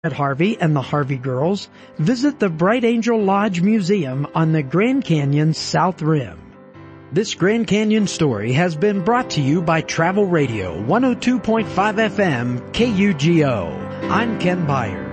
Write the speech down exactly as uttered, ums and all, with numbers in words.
At Harvey and the Harvey Girls, visit the Bright Angel Lodge Museum on the Grand Canyon's South Rim. This Grand Canyon story has been brought to you by Travel Radio one oh two point five F M K U G O. I'm Ken Byers.